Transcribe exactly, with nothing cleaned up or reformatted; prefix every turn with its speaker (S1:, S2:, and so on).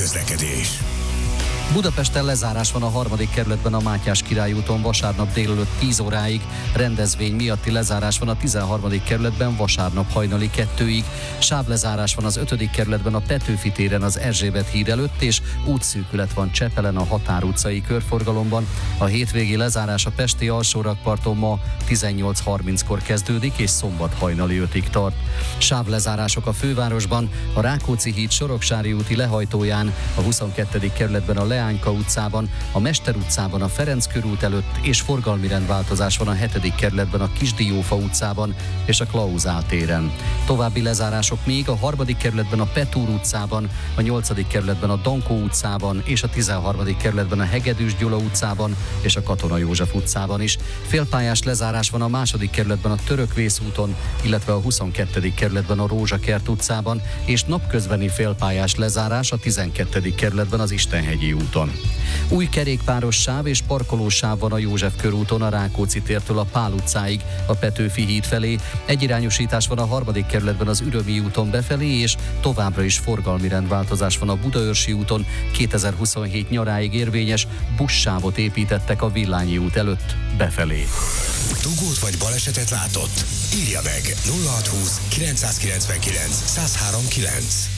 S1: közlekedés.
S2: Budapesten lezárás van a harmadik kerületben a Mátyás Király úton vasárnap délelőtt tíz óráig, rendezvény miatti lezárás van a tizenharmadik kerületben vasárnap hajnali kettőig, sávlezárás van az ötödik kerületben a Petőfi téren az Erzsébet híd előtt, és útszűkület van Csepelen a Határ utcai körforgalomban. A hétvégi lezárás a pesti alsórakparton ma tizennyolc harminckor kezdődik, és szombat hajnali ötig tart. Sávlezárások a fővárosban, a Rákóczi híd Soroksári úti lehajtóján, a huszonkettedik kerületben a Leányka utcában, a Mester utcában a Ferenc körút előtt, és forgalmi rendváltozás van a hetedik kerületben a Kisdiófa utcában és a Klauzál téren. További lezárások még a harmadik kerületben a Petúr utcában, a nyolcadik kerületben a Dankó utcában és a tizenharmadik kerületben a Hegedűs Gyula utcában és a Katona József utcában is. Félpályás lezárás van a második kerületben a Törökvész úton, illetve a huszonkettedik kerületben a Rózsakert utcában, és napközbeni félpályás lezárás a tizenkettedik kerületben az Istenhegyi úton. Új kerékpáros sáv és parkolós sáv van a József körúton a Rákóczi tértől a Pál utcáig a Petőfi híd felé. Egyirányosítás van a harmadik kerületben az Ürömi úton befelé, és továbbra is forgalmi rendváltozás van a Budaörsi úton. kétezer-huszonhét nyaráig érvényes buszsávot építettek a Villányi út előtt befelé.
S1: Dugót vagy balesetet látott? Írja meg nulla hatszázhúsz kilencszázkilencvenkilenc százhárom kilenc.